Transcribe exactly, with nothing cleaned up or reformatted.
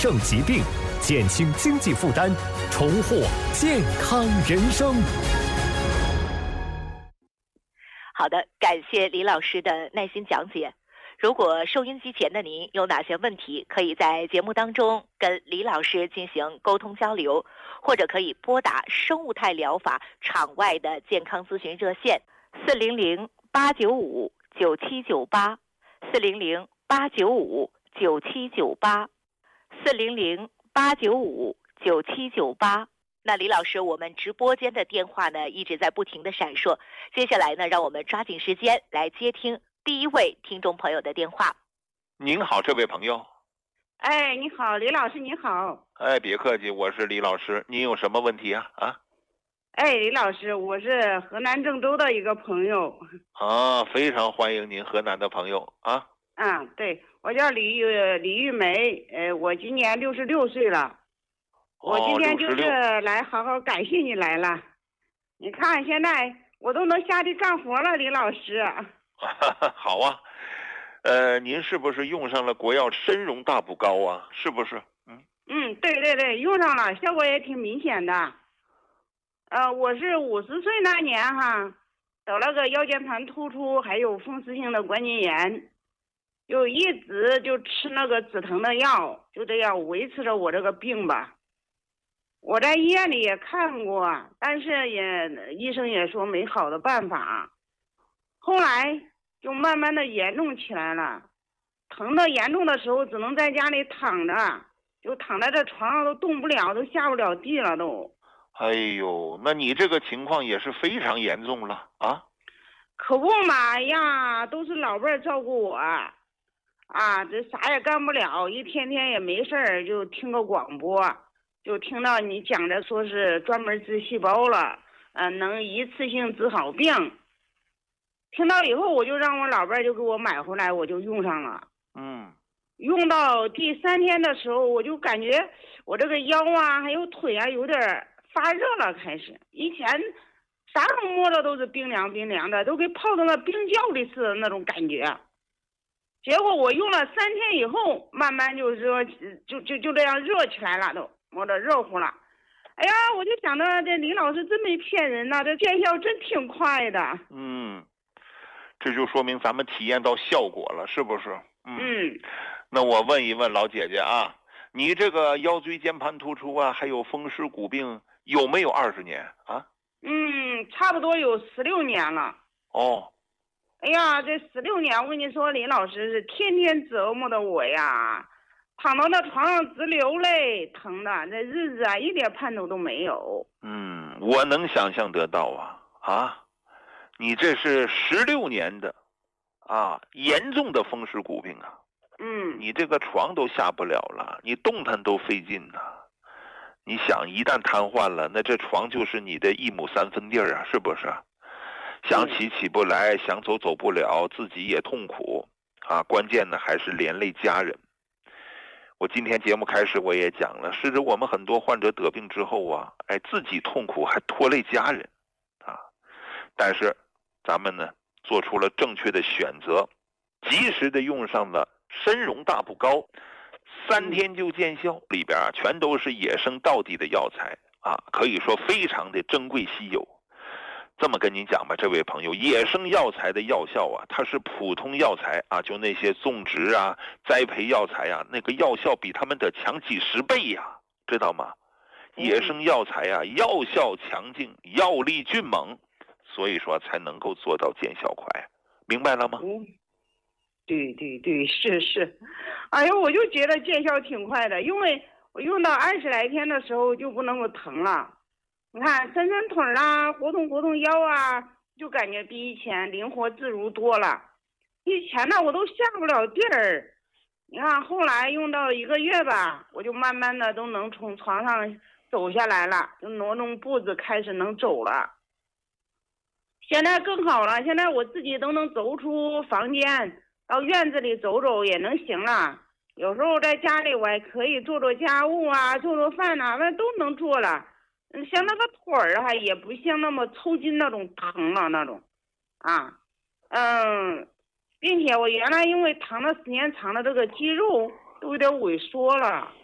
胜疾病，减轻经济负担，重获健康人生。 好的，感谢李老师的耐心讲解。如果收音机前的您有哪些问题，可以在节目当中跟李老师进行沟通交流，或者可以拨打生物态疗法场外的健康咨询热线四零零八九五九七九八，四零零八九五九七九八，四零零八九五九七九八。那李老师，我们直播间的电话呢一直在不停的闪烁，接下来呢，让我们抓紧时间来接听第一位听众朋友的电话。 您好，这位朋友。 哎，你好，李老师，你好。 哎，别客气，我是李老师，您有什么问题啊？啊？ 哎，李老师，我是河南郑州的一个朋友。 啊，非常欢迎您，河南的朋友啊。 嗯，对，我叫李玉李玉梅，呃，我今年六十六岁了。我今天就是来好好感谢你来了。你看现在我都能下地干活了，李老师。 好啊，呃，您是不是用上了国药参茸大补膏啊？是不是？嗯嗯，对对对，用上了，效果也挺明显的。呃，我是五十岁那年哈，得了个腰间盘突出，还有风湿性的关节炎，就一直就吃那个止疼的药，就这样维持着我这个病吧。我在医院里也看过，但是也医生也说没好的办法。后来就慢慢的严重起来了，疼的严重的时候只能在家里躺着，就躺在这床上都动不了，都下不了地了都。 哎呦，那你这个情况也是非常严重了啊！ 可不嘛呀，都是老辈儿照顾我，啊，这啥也干不了，一天天也没事儿，就听个广播。就听到你讲着说是专门治细胞了，呃，能一次性治好病。听到以后，我就让我老伴儿就给我买回来，我就用上了。 嗯， 用到第三天的时候，我就感觉我这个腰啊，还有腿啊，有点发热了。开始以前啥时候摸着都是冰凉冰凉的，都给泡到那冰窖里似的那种感觉。结果我用了三天以后，慢慢就是说，就就就这样热起来了都。摸着热乎了，哎呀，我就想着这李老师真没骗人呐，这见效真挺快的。 嗯，这就说明咱们体验到效果了，是不是？嗯。嗯，那我问一问老姐姐啊，你这个腰椎间盘突出啊，还有风湿骨病，有没有二十年啊？ 嗯，差不多有十六年了。 哦。 哎呀，这十六年，我跟你说，李老师是天天折磨的我呀。躺到那床上直流泪，疼的这日子啊，一点盼头都没有。 嗯，我能想象得到啊啊，你这是十六年的啊严重的风湿骨病啊。 嗯， 你这个床都下不了了，你动弹都费劲呐、啊。你想，一旦瘫痪了，那这床就是你的一亩三分地儿啊，是不是？想起起不来，想走走不了，自己也痛苦啊。关键呢，还是连累家人。我今天节目开始我也讲了，是指我们很多患者得病之后啊，哎，自己痛苦还拖累家人啊。但是咱们呢做出了正确的选择，及时的用上了参茸大补膏，三天就见效，里边啊全都是野生道地的药材啊，可以说非常的珍贵稀有。这么跟您讲吧，这位朋友，野生药材的药效啊，它是普通药材啊，就那些种植啊、栽培药材啊，那个药效比他们得强几十倍呀、啊，知道吗？野生药材啊，药效强劲，药力迅猛，所以说才能够做到见效快，明白了吗？ 嗯，对对对，是是。哎呦，我就觉得见效挺快的，因为我用到二十来天的时候就不能够疼了。你看，伸伸腿啦，活动活动腰啊，就感觉比以前灵活自如多了。以前呢，我都下不了地儿。你看，后来用到一个月吧，我就慢慢的都能从床上走下来了，就挪动步子开始能走了。现在更好了，现在我自己都能走出房间，到院子里走走也能行了。有时候在家里我还可以做做家务啊，做做饭啊，那都能做了。像那个腿儿啊，也不像那么抽筋那种疼了那种，啊，嗯，并且我原来因为疼的时间长了，这个肌肉都有点萎缩了。